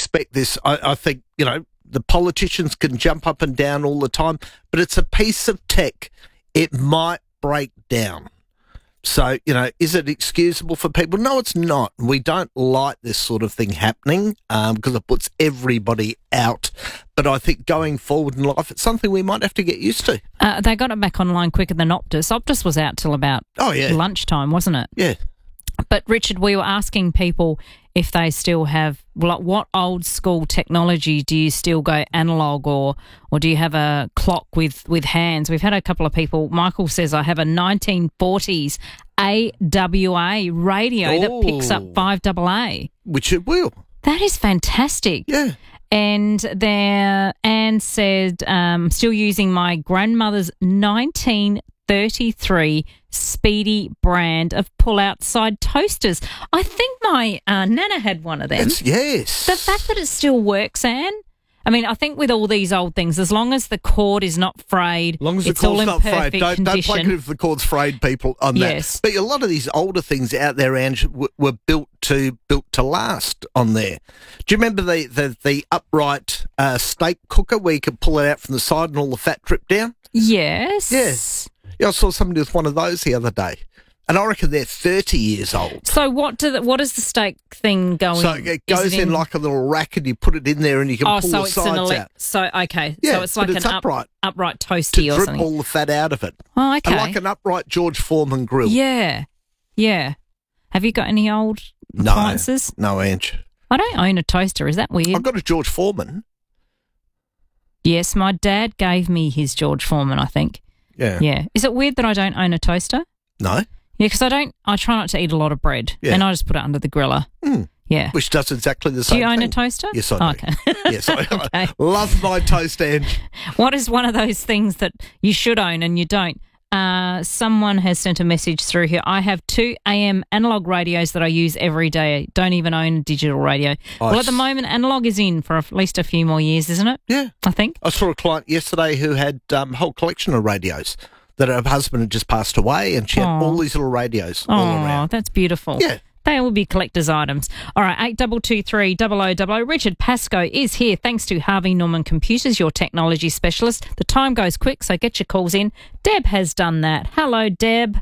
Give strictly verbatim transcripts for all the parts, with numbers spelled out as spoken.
expect this. I, I think, you know, the politicians can jump up and down all the time, but it's a piece of tech. It might break down. So, you know, is it excusable for people? No, it's not. We don't like this sort of thing happening um, because it puts everybody out. But I think going forward in life, it's something we might have to get used to. Uh, they got it back online quicker than Optus. Optus was out till about oh, yeah. lunchtime, wasn't it? Yeah. But, Richard, we were asking people if they still have, like, what old school technology do you still go analogue, or or do you have a clock with, with hands? We've had a couple of people. Michael says, I have a nineteen forties A W A radio oh, that picks up five double A. Which it will. That is fantastic. Yeah. And there, Anne said, um, still using my grandmother's nineteen thirty-three Speedy brand of pull-out side toasters. I think my uh, Nana had one of them. It's, yes. The fact that it still works, Anne. I mean, I think with all these old things, as long as the cord is not frayed, as long as the it's all cord's in not perfect frayed. Don't, don't condition. plug it if the cord's frayed, people, on Yes. that. But a lot of these older things out there, Ange, w- were built to built to last on there. Do you remember the, the, the upright uh, steak cooker where you could pull it out from the side and all the fat drip down? Yes. Yes. Yeah, I saw somebody with one of those the other day. And I reckon they're thirty years old. So what do the, what does the steak thing go So in? it goes Is it in, like a little rack and you put it in there and you can oh, pull so the it's sides an ele- out. So, okay. Yeah, so it's like but it's an upright. Up, upright To toasty or drip something. all the fat out of it. Oh, okay. And like an upright George Foreman grill. Yeah. Yeah. Have you got any old No. appliances? No, Ange. I don't own a toaster. Is that weird? I've got a George Foreman. Yes, my dad gave me his George Foreman, I think. Yeah. Yeah. Is it weird that I don't own a toaster? No. Yeah, because I don't. I try not to eat a lot of bread, Yeah. and I just put it under the griller. Mm. Yeah. Which does exactly the Do same you own thing. a toaster? Yes, I do. Oh, okay. Yes, I, Okay. I love my toast, Ange. What is one of those things that you should own and you don't? Uh, someone has sent a message through here. I have two A M analog radios that I use every day. Don't even own a digital radio. Oh, well, at the moment, analog is in for at least a few more years, isn't it? Yeah. I think. I saw a client yesterday who had um, a whole collection of radios that her husband had just passed away, and she had Aw. all these little radios Oh, all around. that's beautiful. Yeah. They will be collector's items. All right, eight two two three, double oh double oh. Richard Pascoe is here thanks to Harvey Norman Computers, your technology specialist. The time goes quick, so get your calls in. Deb has done that. Hello, Deb.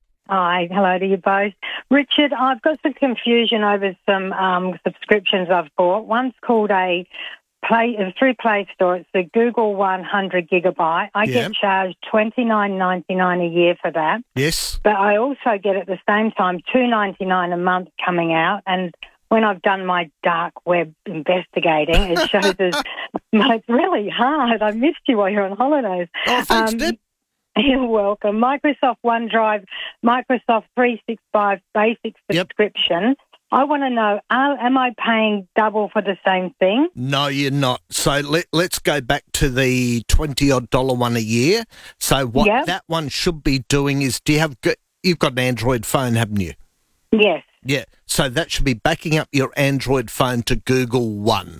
Hi, hello to you both. Richard, I've got some confusion over some um, subscriptions I've bought. One's called a Play uh, through Play Store. It's the Google one hundred gigabyte. I Yeah. get charged twenty-nine ninety-nine a year for that, Yes. but I also get at the same time two ninety-nine a month coming out. And when I've done my dark web investigating, it shows us it's really hard. I missed you while you're on holidays. Oh, thanks, Um, Deb. You're welcome. Microsoft OneDrive, Microsoft three sixty-five basic Yep. subscription. I want to know, are, am I paying double for the same thing? No, you're not. So let, let's go back to the twenty-odd dollar one a year. So what Yep. that one should be doing is, do you have, go- you've got an Android phone, haven't you? Yes. Yeah. So that should be backing up your Android phone to Google One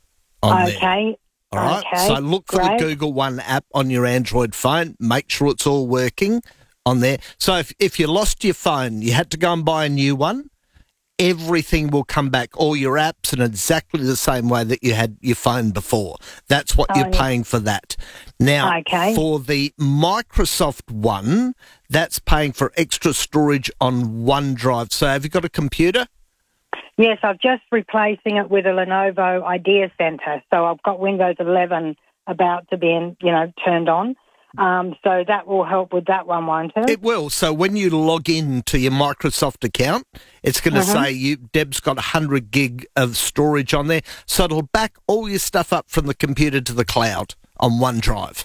on there. Okay. All right. Okay, So look for great. the Google One app on your Android phone. Make sure it's all working on there. So if, if you lost your phone, you had to go and buy a new one, everything will come back, all your apps, in exactly the same way that you had your phone before. That's what Oh, you're yeah. paying for that. Now, Okay. for the Microsoft one, that's paying for extra storage on OneDrive. So have you got a computer? Yes, I'm just replacing it with a Lenovo Idea Center. So I've got Windows eleven about to be, in, you know, turned on. Um, so that will help with that one, won't it? It will. So when you log in to your Microsoft account, it's going to Uh-huh. say you Deb's got one hundred gig of storage on there. So it'll back all your stuff up from the computer to the cloud on OneDrive.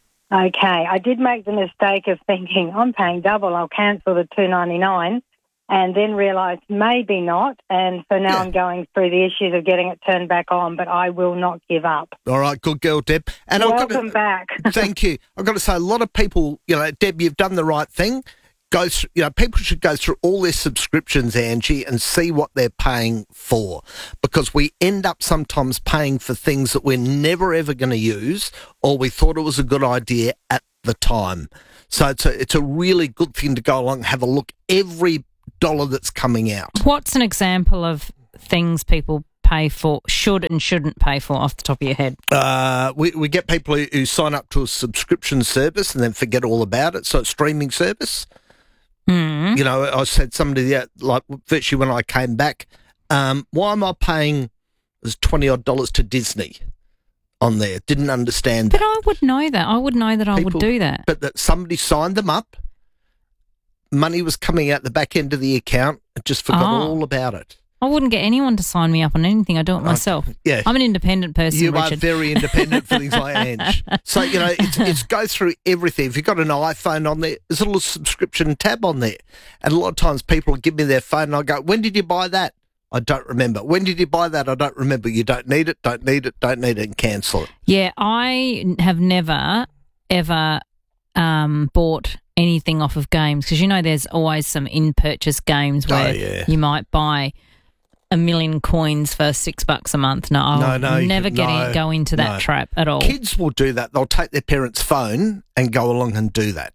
Okay. I did make the mistake of thinking, I'm paying double, I'll cancel the two ninety-nine, and then realised maybe not. And so now Yeah. I'm going through the issues of getting it turned back on, but I will not give up. All right, good girl, Deb. And I've got Welcome to, back. thank you. I've got to say, a lot of people, you know, Deb, you've done the right thing. Go through, you know, people should go through all their subscriptions, Angie, and see what they're paying for, because we end up sometimes paying for things that we're never ever going to use, or we thought it was a good idea at the time. So it's a, it's a really good thing to go along and have a look every dollar that's coming out. What's an example of things people pay for, should and shouldn't pay for off the top of your head? Uh, we, we get people who, who sign up to a subscription service and then forget all about it. So it's streaming service. Mm. You know, I said somebody that, like, virtually when I came back, um, why am I paying there's twenty odd dollars to Disney on there? Didn't understand But that. I would know that. I would know that I People- would do that. But that somebody signed them up, money was coming out the back end of the account, and just forgot Oh. all about it. I wouldn't get anyone to sign me up on anything. I do it myself. Yeah. I'm an independent person, You are Richard. very independent for things like Ange. So, you know, it's, it's go through everything. If you've got an iPhone on there, there's a little subscription tab on there. And a lot of times people give me their phone and I go, when did you buy that? I don't remember. When did you buy that? I don't remember. You don't need it, don't need it, don't need it, and cancel it. Yeah, I have never, ever um, bought anything off of games because, you know, there's always some in-purchase games where Oh, yeah. you might buy a million coins for six bucks a month. No, I'll No, no, you never can- get no, in, go into that no. trap at all. Kids will do that. They'll take their parents' phone and go along and do that.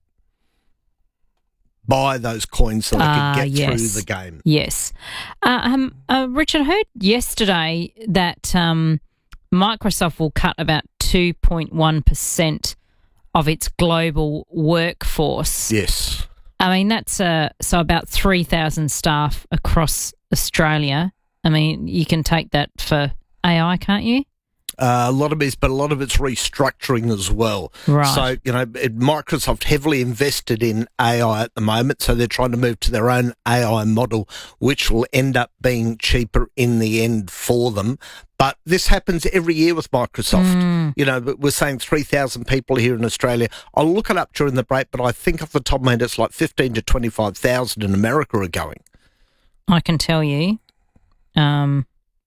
Buy those coins so they Ah, can get yes. through the game. Yes. Uh, um, uh, Richard, I heard yesterday that um, Microsoft will cut about two point one percent of its global workforce. Yes. I mean, that's uh, so about three thousand staff across Australia. I mean, you can take that for A I, can't you? Uh, a lot of it, but a lot of it's restructuring as well. Right. So, you know, it, Microsoft heavily invested in A I at the moment, so they're trying to move to their own A I model, which will end up being cheaper in the end for them. But this happens every year with Microsoft. Mm. You know, but we're saying three thousand people here in Australia. I'll look it up during the break, but I think off the top of my head, it's like fifteen to twenty-five thousand in America are going. I can tell you. Um,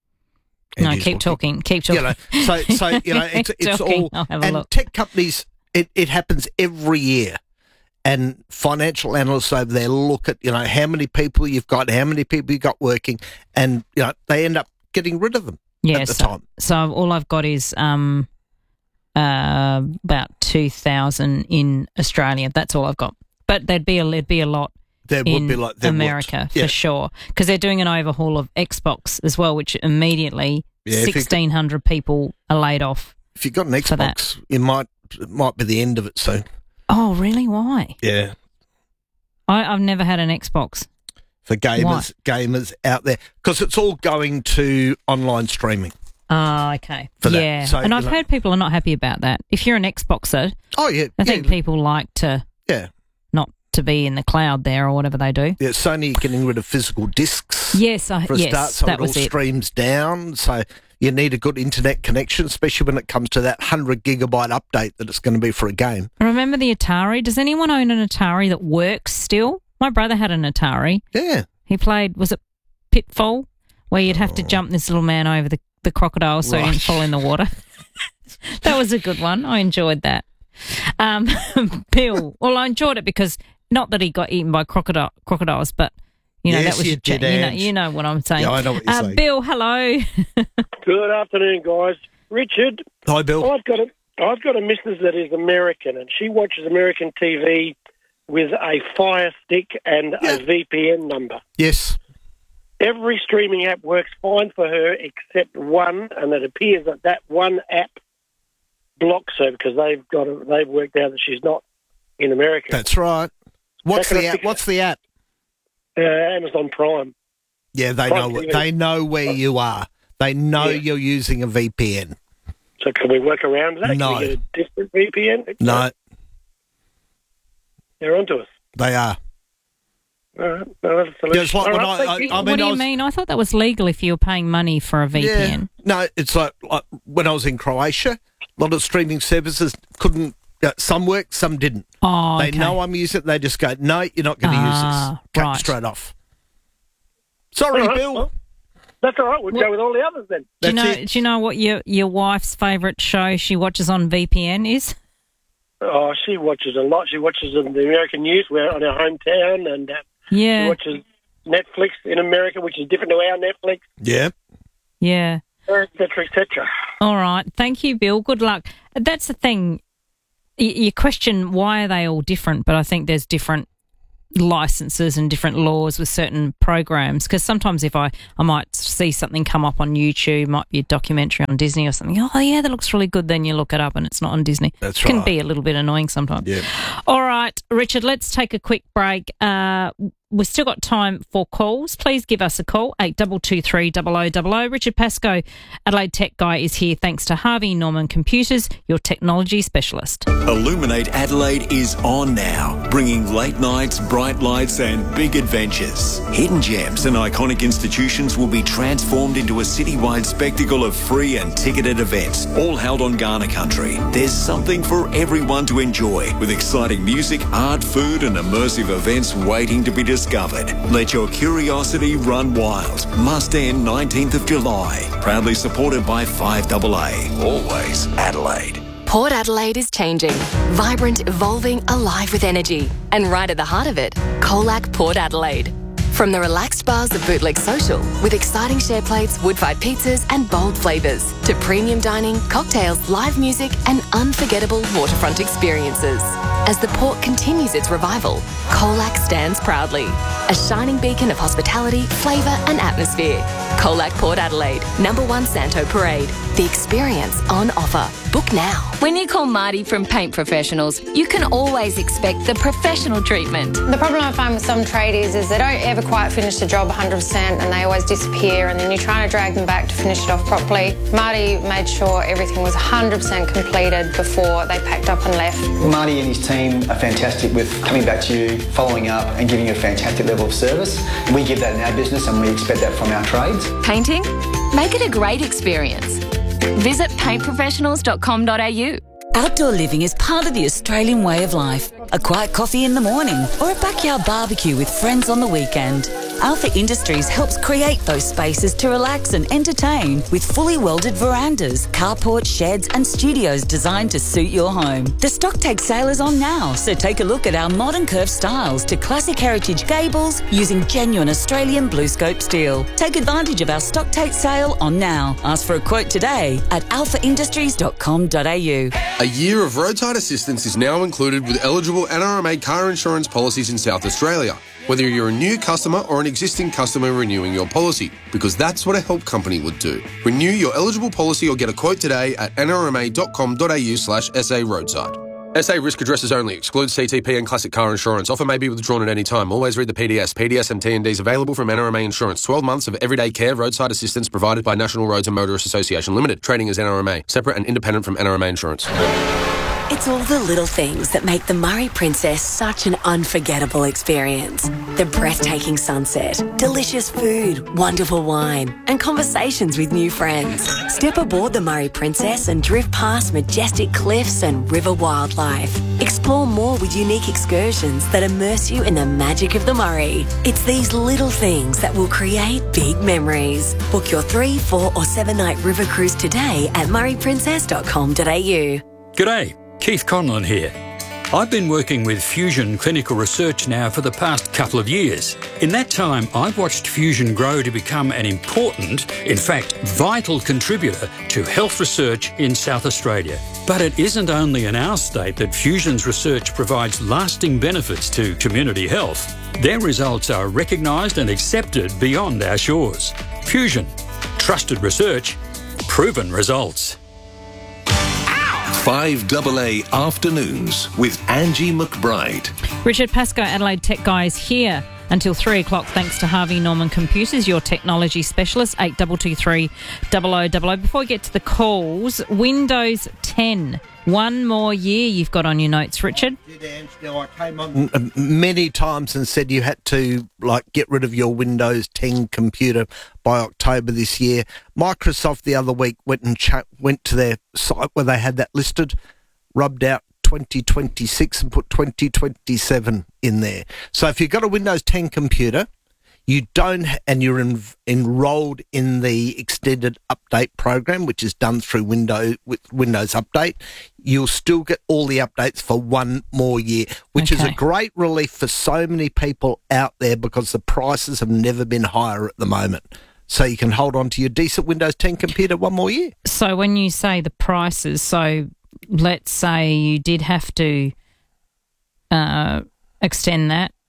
no, Angie's keep looking. talking. Keep talking. You know, so so you know, it's, Keep it's talking. all I'll have a and look. tech companies. It, it happens every year, and financial analysts over there look at you know how many people you've got, how many people you got working, and you know they end up getting rid of them Yeah, at the so, time. so all I've got is um, uh, about two thousand in Australia. That's all I've got. But there'd be a there'd be a lot There in would be like there would. America Yeah. for sure, because they're doing an overhaul of Xbox as well, which immediately Yeah, if you- sixteen hundred people are laid off. If you've got an for that. Xbox, it might it might be the end of it soon. Oh, really? Why? Yeah, I, I've never had an Xbox. for gamers gamers out there, because it's all going to online streaming. Oh, okay. For that. yeah, So, and you I've know- heard people are not happy about that. If you're an Xboxer, Oh yeah, I think yeah, people like to yeah. not to be in the cloud there or whatever they do. Yeah, Sony are getting rid of physical discs. Yes, I, For a yes, start, so that it all was it. streams down. So you need a good internet connection, especially when it comes to that one hundred gigabyte update that it's going to be for a game. Remember the Atari? Does anyone own an Atari that works still? My brother had an Atari. Yeah. He played, was it Pitfall? Where you'd have to jump this little man over the, the crocodile so he Right. didn't fall in the water. That was a good one. I enjoyed that. Um, Bill, well, I enjoyed it because, not that he got eaten by crocodile, crocodiles, but, you know, Yes, that was you ja- did, you know, Ange. you know what I'm saying. Yeah, I know what you're uh, saying. Bill, hello. Good afternoon, guys. Richard, Hi, Bill. I've got a I've got a missus that is American, and she watches American T V with a Fire Stick and Yeah. a V P N number. Yes. Every streaming app works fine for her except one, and it appears that that one app blocks her because they've got a, they've worked out that she's not in America. That's right. What's How can the I app? fix What's the app? uh, Amazon Prime. Yeah, they Prime know T V. they know where you are. They know Yeah. you're using a V P N. So can we work around that? No. Can we get a different V P N? No, They're onto us. they are. All right. No, that's a solution. Yes, like All when right, I- thank you. I- I mean, what do you was- mean? I thought that was legal if you were paying money for a V P N. Yeah. No, it's like, like when I was in Croatia, a lot of streaming services couldn't. Uh, some worked, some didn't. Oh, They okay. know I'm using it. They just go, no, you're not going to use Ah, this. Cut right. straight off. Sorry, All right, Bill. well, that's all right. We'll What- go with all the others then. Do you know? That's it. Do you know what your your wife's favourite show she watches on V P N is? Oh, she watches a lot. She watches the American news. We're on our hometown, and uh, she Yeah, watches Netflix in America, which is different to our Netflix, Yeah. yeah. et cetera, et cetera. All right. Thank you, Bill. Good luck. That's the thing. Y- You question why are they all different, but I think there's different licenses and different laws with certain programs, because sometimes if I, I might see something come up on YouTube, might be a documentary on Disney or something, oh yeah, that looks really good, then you look it up and it's not on Disney. That's it can right. be a little bit annoying sometimes. Yeah. All right, Richard, let's take a quick break. Uh, we've still got time for calls. Please give us a call, eight two two three, zero zero zero zero. Richard Pascoe, Adelaide Tech Guy, is here thanks to Harvey Norman Computers, your technology specialist. Illuminate Adelaide is on now, bringing late nights, bright lights and big adventures. Hidden gems and iconic institutions will be transformed into a citywide spectacle of free and ticketed events, all held on Ghana country. There's something for everyone to enjoy, with exciting music, art, food and immersive events waiting to be discovered. Let your curiosity run wild. Must end nineteenth of July. Proudly supported by five A A. Always Adelaide. Port Adelaide is changing. Vibrant, evolving, alive with energy. And right at the heart of it, Colac Port Adelaide. From the relaxed bars of Bootleg Social, with exciting share plates, wood-fired pizzas and bold flavours, to premium dining, cocktails, live music and unforgettable waterfront experiences. As the port continues its revival, Colac stands proudly. A shining beacon of hospitality, flavour and atmosphere. Colac Port Adelaide, number one Santo Parade. The experience on offer. Book now. When you call Marty from Paint Professionals, you can always expect the professional treatment. The problem I find with some tradies is they don't ever quite finish the job one hundred percent and they always disappear, and then you're trying to drag them back to finish it off properly. Marty made sure everything was one hundred percent completed before they packed up and left. Marty and his team are fantastic with coming back to you, following up and giving you a fantastic level of service. We give that in our business and we expect that from our trades. Painting? Make it a great experience. Visit paint professionals dot com dot a u. Outdoor living is part of the Australian way of life. A quiet coffee in the morning or a backyard barbecue with friends on the weekend. Alpha Industries helps create those spaces to relax and entertain with fully welded verandas, carports, sheds and studios designed to suit your home. The stock take sale is on now, so take a look at our modern curved styles to classic heritage gables using genuine Australian blue scope steel. Take advantage of our stock take sale on now. Ask for a quote today at alpha industries dot com dot a u. A year of roadside assistance is now included with eligible N R M A car insurance policies in South Australia, whether you're a new customer or an existing customer renewing your policy, because that's what a help company would do. Renew your eligible policy or get a quote today at n r m a dot com dot a u slash s a roadside. S A risk addresses only. Excludes C T P and classic car insurance. Offer may be withdrawn at any time. Always read the P D S. P D S and T and Ds available from N R M A Insurance. twelve months of everyday care roadside assistance provided by National Roads and Motorists Association Limited. Trading as N R M A. Separate and independent from N R M A Insurance. It's all the little things that make the Murray Princess such an unforgettable experience. The breathtaking sunset, delicious food, wonderful wine, and conversations with new friends. Step aboard the Murray Princess and drift past majestic cliffs and river wildlife. Explore more with unique excursions that immerse you in the magic of the Murray. It's these little things that will create big memories. Book your three, four or seven night river cruise today at murray princess dot com dot a u. G'day. Keith Conlon here. I've been working with Fusion Clinical Research now for the past couple of years. In that time, I've watched Fusion grow to become an important, in fact, vital contributor to health research in South Australia. But it isn't only in our state that Fusion's research provides lasting benefits to community health. Their results are recognised and accepted beyond our shores. Fusion. Trusted research. Proven results. five A A Afternoons with Angie McBride. Richard Pascoe, Adelaide Tech Guy, is here until three o'clock thanks to Harvey Norman Computers, your technology specialist, eight two two three, zero zero zero zero. Before we get to the calls, Windows ten. One more year you've got on your notes, Richard. I came on many times and said you had to like get rid of your Windows ten computer by October this year. Microsoft the other week went and ch- went to their site where they had that listed, rubbed out twenty twenty-six and put twenty twenty-seven in there. So if you've got a Windows ten computer, you don't, and you're en- enrolled in the extended update program, which is done through Windows with Windows Update, you'll still get all the updates for one more year, which okay. is a great relief for so many people out there because the prices have never been higher at the moment. So you can hold on to your decent Windows ten computer one more year. So when you say the prices, so let's say you did have to uh, extend that,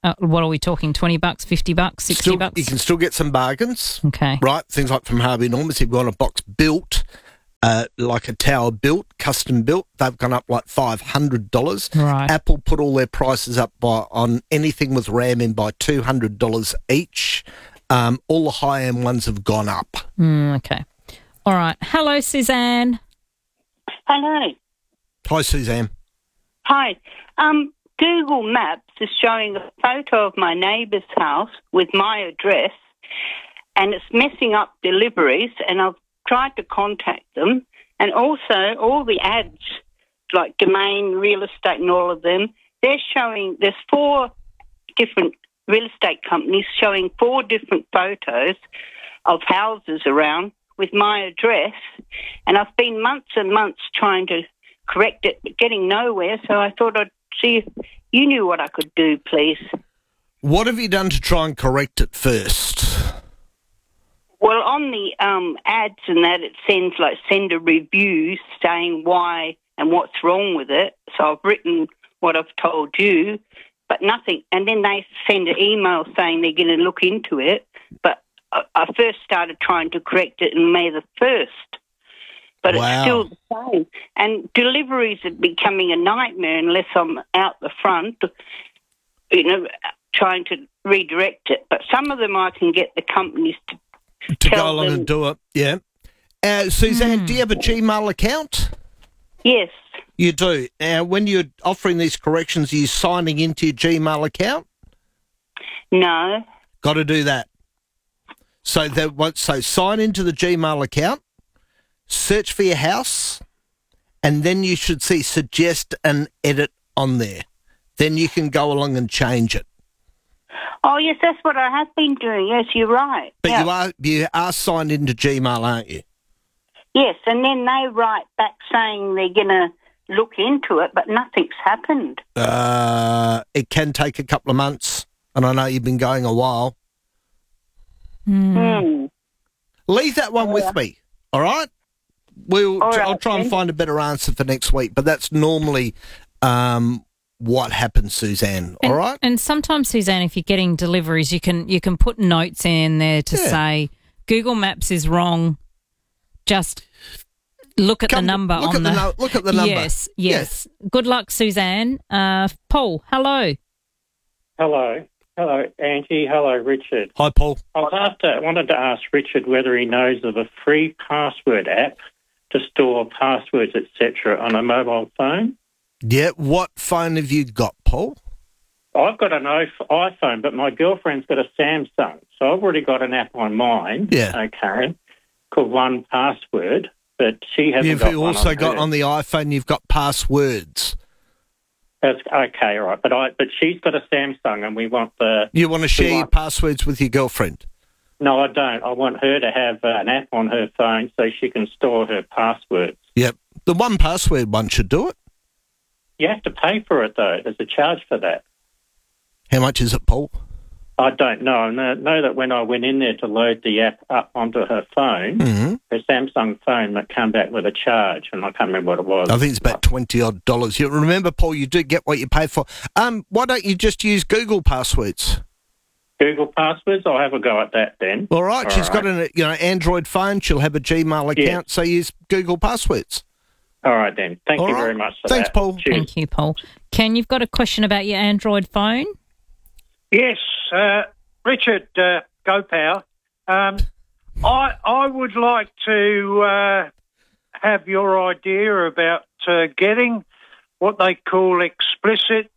Uh, what are we talking? Twenty bucks, fifty bucks, sixty Still, bucks? you can still get some bargains. Okay. Right, things like from Harvey Norman's, if you want a box built, uh, like a tower built, custom built, they've gone up like five hundred dollars. Right. Apple put all their prices up by on anything with RAM in by two hundred dollars each. Um, all the high-end ones have gone up. Mm, okay. All right. Hello, Suzanne. Hello. Hi, Suzanne. Hi. Um, Google Maps is showing a photo of my neighbour's house with my address, and it's messing up deliveries, and I've tried to contact them. And also, all the ads, like Domain, Real Estate and all of them, they're showing, there's four different real estate companies showing four different photos of houses around with my address, and I've been months and months trying to correct it, but getting nowhere, so I thought I'd see if you knew what I could do, please. What have you done to try and correct it first? Well, on the um, ads and that, it sends like send a review saying why and what's wrong with it. So I've written what I've told you, but nothing. And then they send an email saying they're going to look into it. But I, I first started trying to correct it on May the first. But wow. It's still the same. And deliveries are becoming a nightmare unless I'm out the front, you know, trying to redirect it. But some of them I can get the companies to To tell go along them. and do it, yeah. Uh, Suzanne, Mm. do you have a Gmail account? Yes. You do. Now, when you're offering these corrections, are you signing into your Gmail account? No. Got to do that. So that what? So sign into the Gmail account, search for your house, and then you should see suggest an edit on there. Then you can go along and change it. Oh, yes, that's what I have been doing. Yes, you're right. But yeah. you are you are signed into Gmail, aren't you? Yes, and then they write back saying they're going to look into it, but nothing's happened. Uh, it can take a couple of months, and I know you've been going a while. Mm. Leave that one with me, all right? We'll. All right, I'll try and then. find a better answer for next week, but that's normally um, what happens, Suzanne. And, all right? And sometimes, Suzanne, if you're getting deliveries, you can you can put notes in there to Yeah. say Google Maps is wrong. Just look at Come- the number look on at the no- look at the number. Yes, yes. Good luck, Suzanne. Uh, Paul, hello. Hello. Hello, Angie. Hello, Richard. Hi, Paul. I was after, I wanted to ask Richard whether he knows of a free password app to store passwords, et cetera, on a mobile phone. Yeah. What phone have you got, Paul? I've got an iPhone, but my girlfriend's got a Samsung, so I've already got an app on mine. Yeah. Okay. Called One Password, but she hasn't You've got one also on got hers. on the iPhone. You've got passwords. That's okay, all right. But I, but she's got a Samsung, and we want the. You want to share we your want- passwords with your girlfriend? No, I don't. I want her to have uh, an app on her phone so she can store her passwords. Yep. The one password one should do it. You have to pay for it, though. There's a charge for that. How much is it, Paul? I don't know. I know know that when I went in there to load the app up onto her phone, Mm-hmm. her Samsung phone, that came back with a charge, and I can't remember what it was. I think it's about twenty odd dollars. You remember, Paul? You do get what you pay for. Um, why don't you just use Google passwords? Google passwords? I'll have a go at that then. All right. All She's got right. an you know Android phone. She'll have a Gmail account. So use Google passwords. All right then. Thank All you right. very much for Thanks, that. Paul. Cheers. Thank you, Paul. Ken, you've got a question about your Android phone? Yes, uh, Richard uh, GoPower. Um, I I would like to uh, have your idea about uh, getting what they call explicit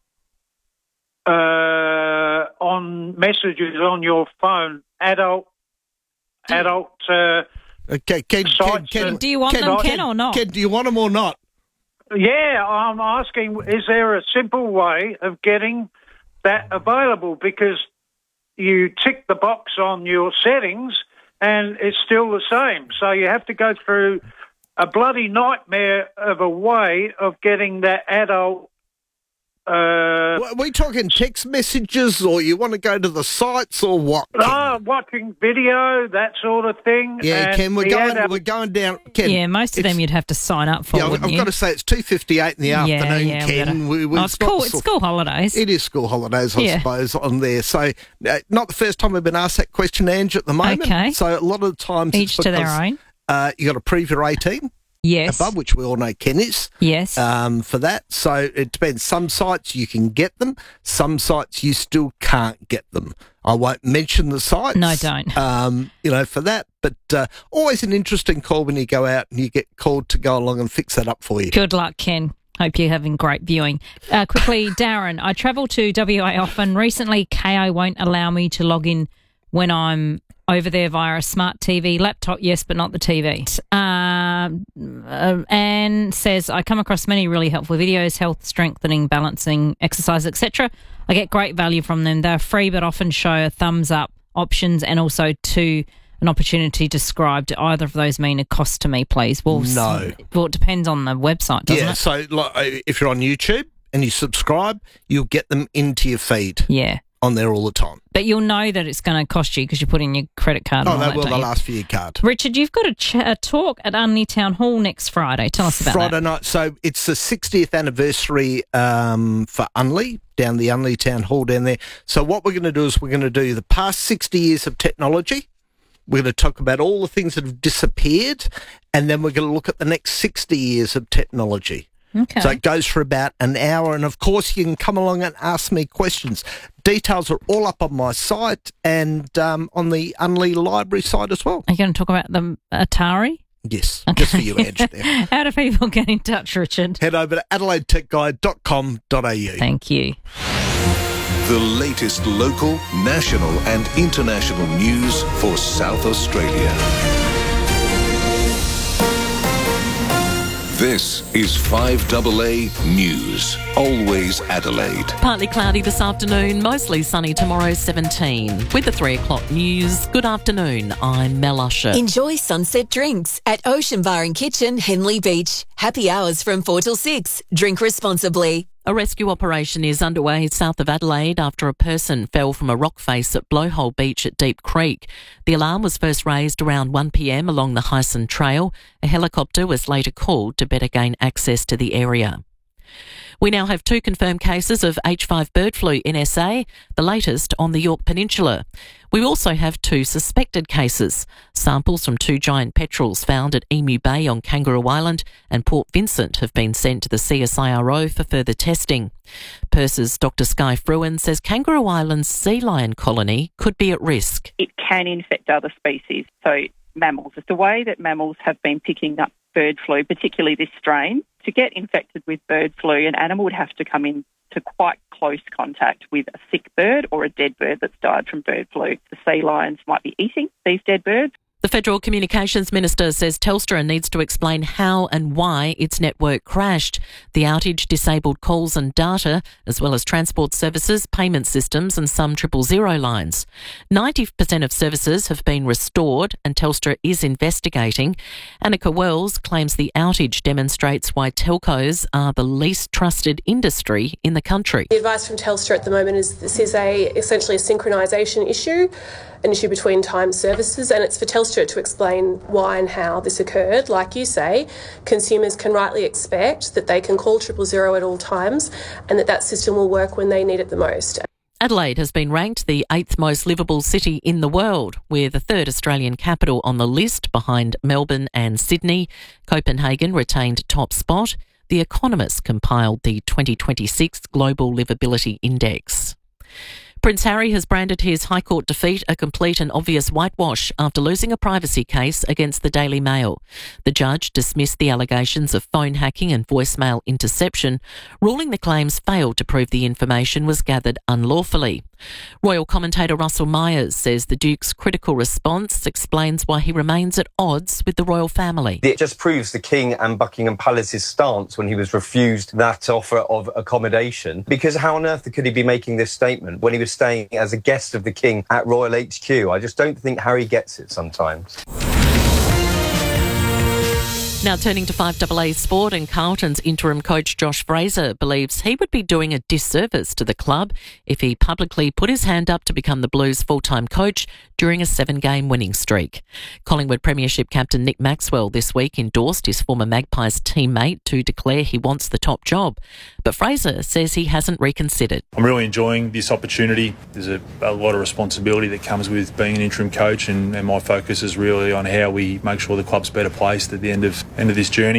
uh, on messages on your phone, adult adult. Uh, Okay, Ken. Ken, sites Ken and- Do you want them, Ken, or not? Ken, do you want them or not? Yeah, I'm asking, is there a simple way of getting that available? Because you tick the box on your settings and it's still the same. So you have to go through a bloody nightmare of a way of getting that adult Uh, Are we talking text messages, or you want to go to the sites, or what? oh, watching video, that sort of thing. Yeah, and Ken, we're we going, had a- we're going down. Ken, Yeah, most of them you'd have to sign up for, yeah, I've, wouldn't I've you? got to say it's two fifty-eight in the Yeah, afternoon, yeah, we Ken. gotta- We, we, Oh, it's school- it's school holidays. It is school holidays, I Yeah. suppose, on there. So, uh, not the first time we've been asked that question, Ange, at the moment. Okay. So, a lot of the times, Each it's to their because, own. Uh, you got to prove you're eighteen. Yes. Above, which we all know Ken is. Yes. Um, for that. So it depends. Some sites you can get them. Some sites you still can't get them. I won't mention the sites. No, don't. Um, you know, for that. But uh, always an interesting call when you go out and you get called to go along and fix that up for you. Good luck, Ken. Hope you're having great viewing. Uh, quickly, Darren, I travel to W A often. Recently, K O won't allow me to log in when I'm over there via a smart T V, laptop, yes, but not the T V. Um, uh, Anne says, I come across many really helpful videos, health, strengthening, balancing, exercise, et cetera. I get great value from them. They're free, but often show a thumbs up options and also to an opportunity to subscribe. Do either of those mean a cost to me, please? Well, No. Well, it depends on the website, doesn't Yeah, it? so like, if you're on YouTube and you subscribe, you'll get them into your feed. Yeah. On there all the time. But you'll know that it's going to cost you because you put in your credit card. Oh, and all no, that, well, don't they'll you? ask for your card. Richard, you've got a, ch- a talk at Unley Town Hall next Friday. Tell us about Friday that. night. So it's the sixtieth anniversary um, for Unley, down the Unley Town Hall down there. So what we're going to do is we're going to do the past sixty years of technology. We're going to talk about all the things that have disappeared, and then we're going to look at the next sixty years of technology. Okay. So it goes for about an hour, and of course you can come along and ask me questions. Details are all up on my site and um, on the Unley Library site as well. Are you going to talk about the Atari? Yes, just for you, Edge, there. How do people get in touch, Richard? Head over to adelaide tech guide dot com dot a u. Thank you. The latest local, national and international news for South Australia. This is five A A News. Always Adelaide. Partly cloudy this afternoon, mostly sunny tomorrow, seventeen. With the three o'clock news, good afternoon, I'm Mel Usher. Enjoy sunset drinks at Ocean Bar and Kitchen, Henley Beach. Happy hours from four till six. Drink responsibly. A rescue operation is underway south of Adelaide after a person fell from a rock face at Blowhole Beach at Deep Creek. The alarm was first raised around one p.m. along the Hyson Trail. A helicopter was later called to better gain access to the area. We now have two confirmed cases of H five bird flu in S A, the latest on the Yorke Peninsula. We also have two suspected cases. Samples from two giant petrels found at Emu Bay on Kangaroo Island and Port Vincent have been sent to the C S I R O for further testing. Purse's Doctor Sky Fruin says Kangaroo Island's sea lion colony could be at risk. It can infect other species, so mammals. It's the way that mammals have been picking up bird flu, particularly this strain. To get infected with bird flu, an animal would have to come into quite close contact with a sick bird or a dead bird that's died from bird flu. The sea lions might be eating these dead birds. The Federal Communications Minister says Telstra needs to explain how and why its network crashed. The outage disabled calls and data, as well as transport services, payment systems and some triple zero lines. ninety percent of services have been restored and Telstra is investigating. Annika Wells claims the outage demonstrates why telcos are the least trusted industry in the country. The advice from Telstra at the moment is this is a essentially a synchronisation issue, an issue between time services, and it's for Telstra to explain why and how this occurred. Like you say, consumers can rightly expect that they can call triple zero at all times and that that system will work when they need it the most. Adelaide has been ranked the eighth most livable city in the world, with a third Australian capital on the list behind Melbourne and Sydney. Copenhagen retained top spot. The Economist compiled the twenty twenty-six Global Livability Index. Prince Harry has branded his High Court defeat a complete and obvious whitewash after losing a privacy case against the Daily Mail. The judge dismissed the allegations of phone hacking and voicemail interception, ruling the claims failed to prove the information was gathered unlawfully. Royal commentator Russell Myers says the Duke's critical response explains why he remains at odds with the royal family. It just proves the King and Buckingham Palace's stance when he was refused that offer of accommodation, because how on earth could he be making this statement when he was staying as a guest of the King at Royal H Q? I just don't think Harry gets it sometimes. Now turning to five A A sport, and Carlton's interim coach Josh Fraser believes he would be doing a disservice to the club if he publicly put his hand up to become the Blues' full-time coach during a seven-game winning streak. Collingwood Premiership captain Nick Maxwell this week endorsed his former Magpies teammate to declare he wants the top job, but Fraser says he hasn't reconsidered. I'm really enjoying this opportunity. There's a, a lot of responsibility that comes with being an interim coach, and, and my focus is really on how we make sure the club's better placed at the end of end of this journey.